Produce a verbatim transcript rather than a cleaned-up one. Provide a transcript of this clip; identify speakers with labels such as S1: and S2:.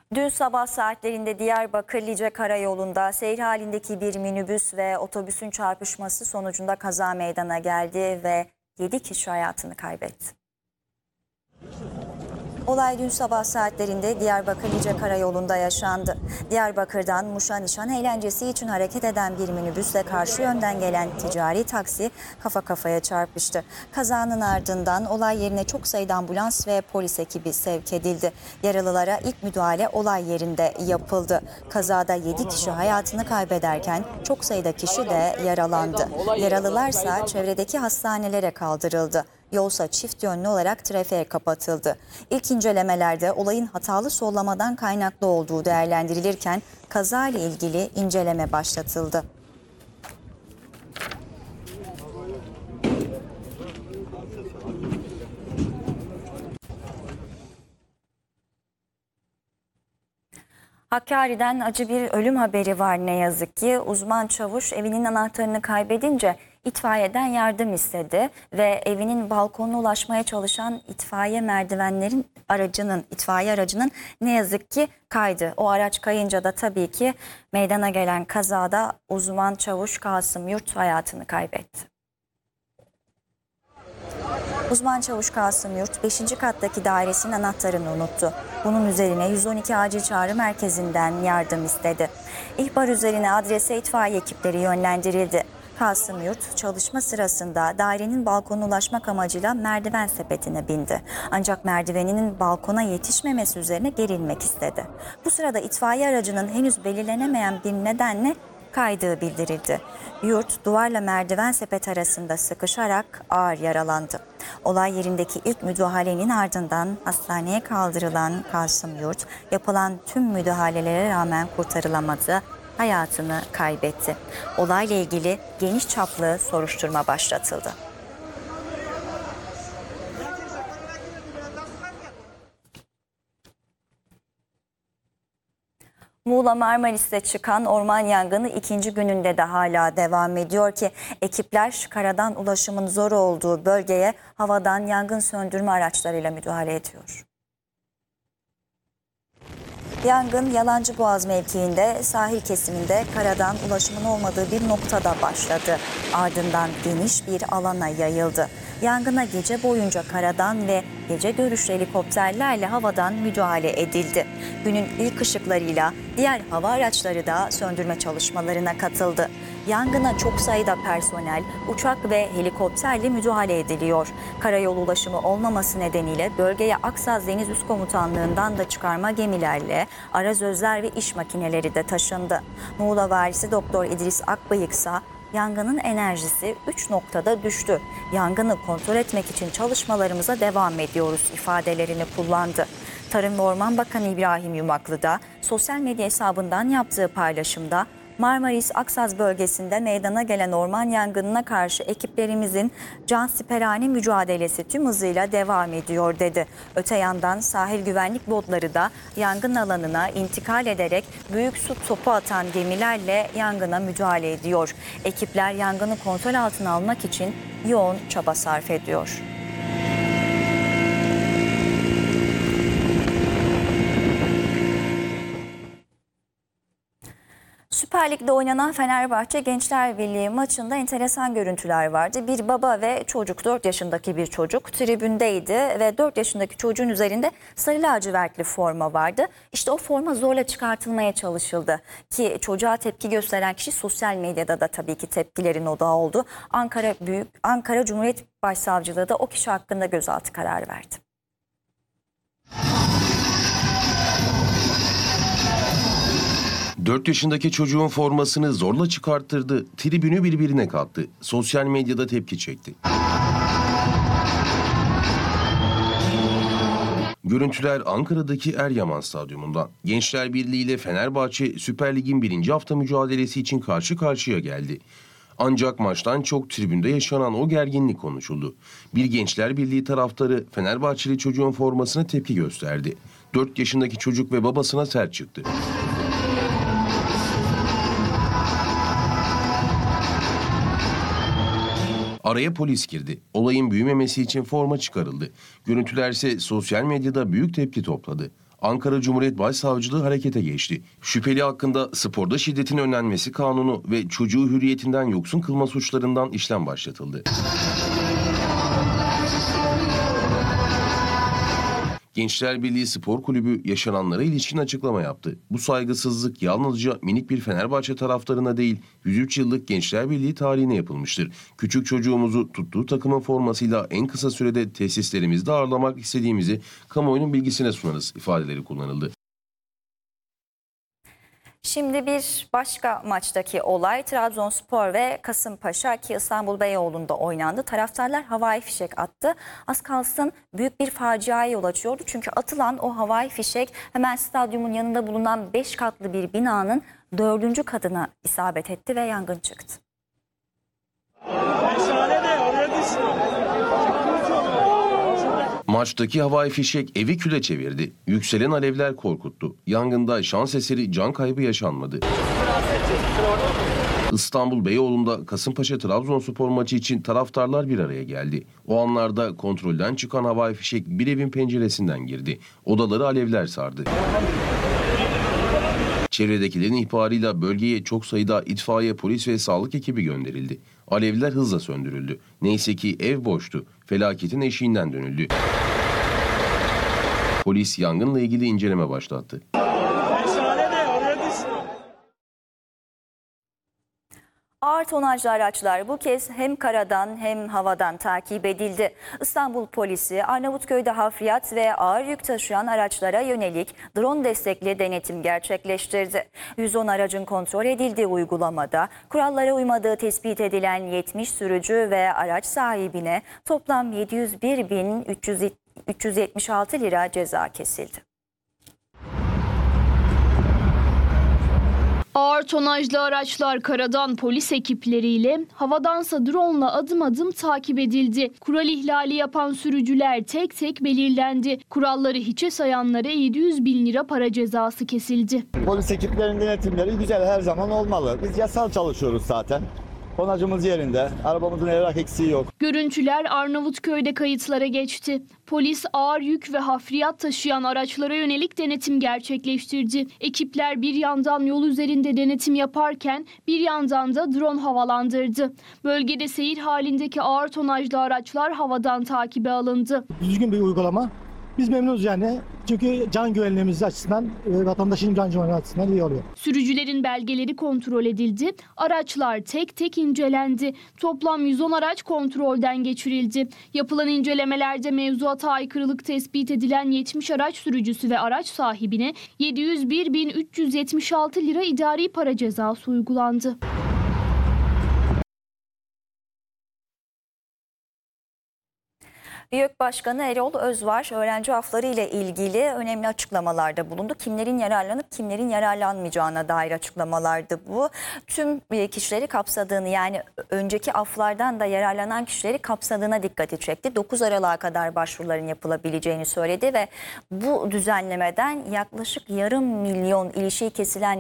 S1: Dün sabah saatlerinde Diyarbakır Lice Karayolu'nda seyir halindeki bir minibüs ve otobüsün çarpışması sonucunda kaza meydana geldi ve yedi kişi hayatını kaybetti. Olay dün sabah saatlerinde Diyarbakır Lice Karayolu'nda yaşandı. Diyarbakır'dan Muş'a nişan eğlencesi için hareket eden bir minibüsle karşı yönden gelen ticari taksi kafa kafaya çarpıştı. Kazanın ardından olay yerine çok sayıda ambulans ve polis ekibi sevk edildi. Yaralılara ilk müdahale olay yerinde yapıldı. Kazada yedi kişi hayatını kaybederken çok sayıda kişi de yaralandı. Yaralılarsa çevredeki hastanelere kaldırıldı. Yolsa çift yönlü olarak trafiğe kapatıldı. İlk incelemelerde olayın hatalı sollamadan kaynaklı olduğu değerlendirilirken kaza ile ilgili inceleme başlatıldı. Hakkari'den acı bir ölüm haberi var ne yazık ki. Uzman çavuş evinin anahtarını kaybedince itfaiyeden yardım istedi ve evinin balkonuna ulaşmaya çalışan itfaiye merdivenlerin aracının, itfaiye aracının ne yazık ki kaydı. O araç kayınca da tabii ki meydana gelen kazada uzman çavuş Kasım Yurt hayatını kaybetti. Uzman çavuş Kasım Yurt beşinci kattaki dairesinin anahtarını unuttu. Bunun üzerine yüz on iki acil çağrı merkezinden yardım istedi. İhbar üzerine adrese itfaiye ekipleri yönlendirildi. Kasım Yurt çalışma sırasında dairenin balkonuna ulaşmak amacıyla merdiven sepetine bindi. Ancak merdiveninin balkona yetişmemesi üzerine gerilmek istedi. Bu sırada itfaiye aracının henüz belirlenemeyen bir nedenle kaydığı bildirildi. Yurt duvarla merdiven sepet arasında sıkışarak ağır yaralandı. Olay yerindeki ilk müdahalenin ardından hastaneye kaldırılan Kasım Yurt yapılan tüm müdahalelere rağmen kurtarılamadı, hayatını kaybetti. Olayla ilgili geniş çaplı soruşturma başlatıldı. Muğla Marmaris'te çıkan orman yangını ikinci gününde de hala devam ediyor ki ekipler karadan ulaşımın zor olduğu bölgeye havadan yangın söndürme araçlarıyla müdahale ediyor. Yangın Yalancıboğaz mevkiinde sahil kesiminde karadan ulaşımın olmadığı bir noktada başladı. Ardından geniş bir alana yayıldı. Yangına gece boyunca karadan ve gece görüşlü helikopterlerle havadan müdahale edildi. Günün ilk ışıklarıyla diğer hava araçları da söndürme çalışmalarına katıldı. Yangına çok sayıda personel, uçak ve helikopterle müdahale ediliyor. Karayolu ulaşımı olmaması nedeniyle bölgeye Aksaz Deniz Üst Komutanlığı'ndan da çıkarma gemilerle arazözler ve iş makineleri de taşındı. Muğla Valisi Doktor İdris Akbayık ise yangının enerjisi üç noktada düştü. Yangını kontrol etmek için çalışmalarımıza devam ediyoruz ifadelerini kullandı. Tarım ve Orman Bakanı İbrahim Yumaklı da sosyal medya hesabından yaptığı paylaşımda Marmaris Aksaz bölgesinde meydana gelen orman yangınına karşı ekiplerimizin cansiperane mücadelesi tüm hızıyla devam ediyor dedi. Öte yandan sahil güvenlik botları da yangın alanına intikal ederek büyük su topu atan gemilerle yangına müdahale ediyor. Ekipler yangını kontrol altına almak için yoğun çaba sarf ediyor. Süper Lig'de oynanan Fenerbahçe Gençler Birliği maçında enteresan görüntüler vardı. Bir baba ve çocuk, dört yaşındaki bir çocuk tribündeydi ve dört yaşındaki çocuğun üzerinde sarı lacivertli forma vardı. İşte o forma zorla çıkartılmaya çalışıldı ki çocuğa tepki gösteren kişi sosyal medyada da tabii ki tepkilerin odağı oldu. Ankara Büyük Ankara Cumhuriyet Başsavcılığı da o kişi hakkında gözaltı kararı verdi.
S2: dört yaşındaki çocuğun formasını zorla çıkarttırdı, tribünü birbirine kattı. Sosyal medyada tepki çekti. Görüntüler Ankara'daki Eryaman Stadyumu'ndan. Gençler Birliği ile Fenerbahçe Süper Lig'in birinci hafta mücadelesi için karşı karşıya geldi. Ancak maçtan çok tribünde yaşanan o gerginlik konuşuldu. Bir Gençler Birliği taraftarı Fenerbahçeli çocuğun formasına tepki gösterdi. dört yaşındaki çocuk ve babasına sert çıktı. Araya polis girdi. Olayın büyümemesi için forma çıkarıldı. Görüntüler ise sosyal medyada büyük tepki topladı. Ankara Cumhuriyet Başsavcılığı harekete geçti. Şüpheli hakkında sporda şiddetin önlenmesi kanunu ve çocuğu hürriyetinden yoksun kılma suçlarından işlem başlatıldı. Gençler Birliği Spor Kulübü yaşananlara ilişkin açıklama yaptı. Bu saygısızlık yalnızca minik bir Fenerbahçe taraftarına değil, yüz üç yıllık Gençler Birliği tarihine yapılmıştır. Küçük çocuğumuzu tuttuğu takımın formasıyla en kısa sürede tesislerimizde ağırlamak istediğimizi kamuoyunun bilgisine sunarız ifadeleri kullanıldı.
S1: Şimdi bir başka maçtaki olay Trabzonspor ve Kasımpaşa ki İstanbul Beyoğlu'nda oynandı. Taraftarlar havai fişek attı. Az kalsın büyük bir faciaya yol açıyordu. Çünkü atılan o havai fişek hemen stadyumun yanında bulunan beş katlı bir binanın dördüncü katına isabet etti ve yangın çıktı.
S2: Maçtaki havai fişek evi küle çevirdi. Yükselen alevler korkuttu. Yangında şans eseri can kaybı yaşanmadı. İstanbul Beyoğlu'nda Kasımpaşa Trabzonspor maçı için taraftarlar bir araya geldi. O anlarda kontrolden çıkan havai fişek bir evin penceresinden girdi. Odaları alevler sardı. Çevredekilerin ihbarıyla bölgeye çok sayıda itfaiye, polis ve sağlık ekibi gönderildi. Alevler hızla söndürüldü. Neyse ki ev boştu. Felaketin eşiğinden dönüldü. Polis yangınla ilgili inceleme başlattı.
S1: Ağır tonajlı araçlar bu kez hem karadan hem havadan takip edildi. İstanbul polisi Arnavutköy'de hafriyat ve ağır yük taşıyan araçlara yönelik drone destekli denetim gerçekleştirdi. yüz on aracın kontrol edildiği uygulamada kurallara uymadığı tespit edilen yetmiş sürücü ve araç sahibine toplam yedi yüz bir bin üç yüz yetmiş altı lira ceza kesildi.
S3: Ağır tonajlı araçlar karadan polis ekipleriyle, havadansa drone'la adım adım takip edildi. Kural ihlali yapan sürücüler tek tek belirlendi. Kuralları hiçe sayanlara yedi yüz bin lira para cezası kesildi.
S4: Polis ekiplerinin denetimleri güzel, her zaman olmalı. Biz yasal çalışıyoruz zaten. Tonajımız yerinde, arabamızın evrak eksiği yok.
S3: Görüntüler Arnavutköy'de kayıtlara geçti. Polis ağır yük ve hafriyat taşıyan araçlara yönelik denetim gerçekleştirdi. Ekipler bir yandan yol üzerinde denetim yaparken bir yandan da drone havalandırdı. Bölgede seyir halindeki ağır tonajlı araçlar havadan takibe alındı.
S5: Düzgün bir uygulama. Biz memnunuz yani. Çünkü can güvenliğimiz açısından, e, vatandaşın can güvenliği açısından iyi oluyor.
S3: Sürücülerin belgeleri kontrol edildi. Araçlar tek tek incelendi. Toplam yüz on araç kontrolden geçirildi. Yapılan incelemelerde mevzuata aykırılık tespit edilen yetmiş araç sürücüsü ve araç sahibine yedi yüz bir bin üç yüz yetmiş altı lira idari para cezası uygulandı.
S1: YÖK Başkanı Erol Özvar öğrenci afları ile ilgili önemli açıklamalarda bulundu. Kimlerin yararlanıp kimlerin yararlanmayacağına dair açıklamalardı bu. Tüm kişileri kapsadığını, yani önceki aflardan da yararlanan kişileri kapsadığına dikkati çekti. dokuz Aralık'a kadar başvuruların yapılabileceğini söyledi ve bu düzenlemeden yaklaşık yarım milyon ilişiği kesilen